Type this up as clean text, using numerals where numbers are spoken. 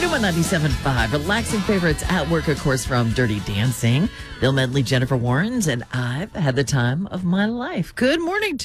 New One 97.5. Relaxing favorites at work, of course, from Dirty Dancing. Bill Medley, Jennifer Warrens, and I've had the time of my life. Good morning